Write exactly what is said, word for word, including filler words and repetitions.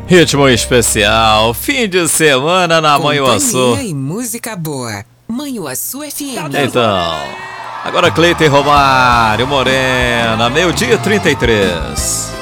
Ritmo especial, fim de semana na Manhuaçu. Companhia e música boa. Manhuaçu F M. Então, agora Cleiton e Romário Morena, meio-dia e trinta e três.